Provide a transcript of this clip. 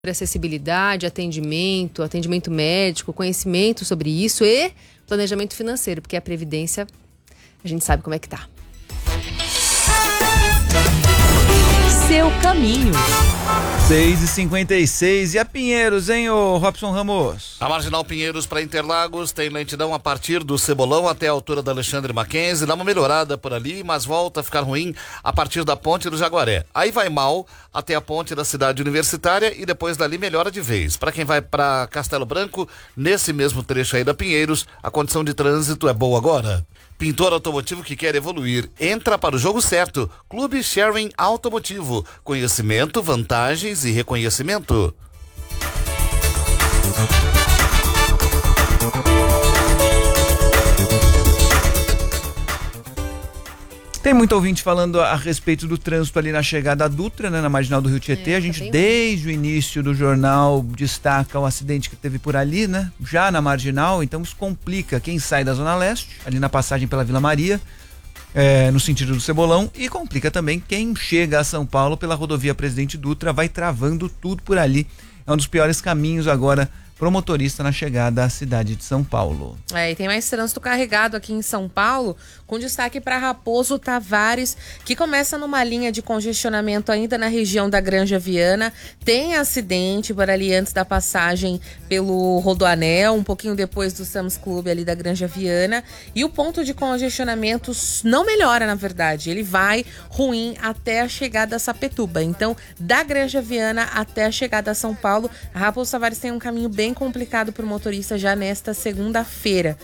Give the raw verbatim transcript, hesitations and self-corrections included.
acessibilidade, atendimento, atendimento médico, conhecimento sobre isso e planejamento financeiro, porque a Previdência, a gente sabe como é que tá. Seu caminho. seis e cinquenta e seis. E a Pinheiros, hein, ô Robson Ramos? A Marginal Pinheiros para Interlagos tem lentidão a partir do Cebolão até a altura da Alexandre Mackenzie. Dá uma melhorada por ali, mas volta a ficar ruim a partir da Ponte do Jaguaré. Aí vai mal até a ponte da Cidade Universitária e depois dali melhora de vez. Para quem vai para Castelo Branco, nesse mesmo trecho aí da Pinheiros, a condição de trânsito é boa agora. Pintor automotivo que quer evoluir, entra para o jogo certo. Clube Sharing Automotivo. Conhecimento, vantagens e reconhecimento. Tem muito ouvinte falando a respeito do trânsito ali na chegada à Dutra, né, na Marginal do Rio Tietê. É, a gente, tá desde o início do jornal, destaca o acidente que teve por ali, né? Já na Marginal, então isso complica quem sai da Zona Leste, ali na passagem pela Vila Maria, é, no sentido do Cebolão, e complica também quem chega a São Paulo pela rodovia Presidente Dutra, vai travando tudo por ali. É um dos piores caminhos agora pro motorista na chegada à cidade de São Paulo. É, e tem mais trânsito carregado aqui em São Paulo, com destaque para Raposo Tavares, que começa numa linha de congestionamento ainda na região da Granja Viana. Tem acidente por ali antes da passagem pelo Rodoanel, um pouquinho depois do Sam's Club ali da Granja Viana. E o ponto de congestionamento não melhora, na verdade. Ele vai ruim até a chegada a Sapetúba. Então, da Granja Viana até a chegada a São Paulo, a Raposo Tavares tem um caminho bem complicado para o motorista já nesta segunda-feira.